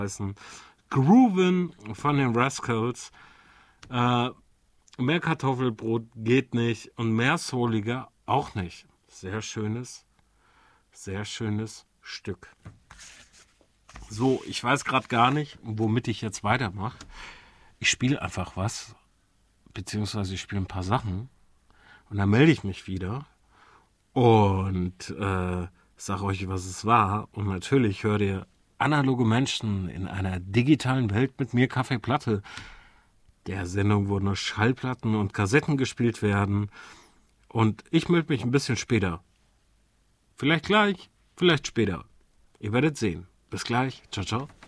heißen. Grooven von den Rascals. Mehr Kartoffelbrot geht nicht und mehr souliger auch nicht. Sehr schönes Stück. So, ich weiß gerade gar nicht, womit ich jetzt weitermache. Ich spiele einfach was, beziehungsweise ich spiele ein paar Sachen und dann melde ich mich wieder und sage euch, was es war. Und natürlich hört ihr analoge Menschen in einer digitalen Welt mit mir Kaffeeplatte. Der Sendung, wo nur Schallplatten und Kassetten gespielt werden. Und ich melde mich ein bisschen später. Vielleicht gleich, vielleicht später. Ihr werdet sehen. Bis gleich. Ciao, ciao.